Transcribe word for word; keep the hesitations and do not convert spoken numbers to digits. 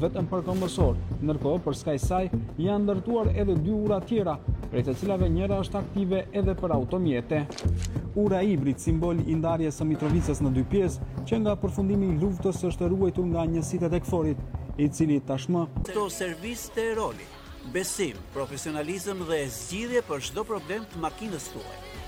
vetëm për kombësor, ndërkohë për Skysaj janë ndërtuar edhe dy ura tjera, prej të cilave njëra është aktive edhe për automjete. Ura hibrid, simbol i ndarjes së Mitrovicës në dy pjesë, që nga përfundimi i luftës është ruajtur nga njësitë e Kforit, i cili tashmë Këto servis të roli, besim, profesionalizëm dhe zgjidhje për çdo problem të makinës tuaj.